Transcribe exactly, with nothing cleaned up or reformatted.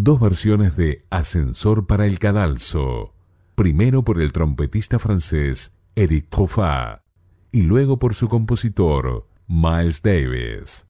dos versiones de Ascensor para el cadalso, primero por el trompetista francés Eric Truffat y luego por su compositor Miles Davis.